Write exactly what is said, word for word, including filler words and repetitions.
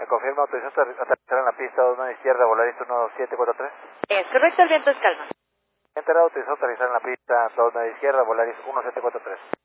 Me confirma, autorización aterrizar en la pista dos nueve izquierda, Volaris uno siete cuatro tres. Es correcto, el viento es calma. Enterado, autorizado aterrizar en la pista dos nueve izquierda, Volaris uno siete cuatro tres.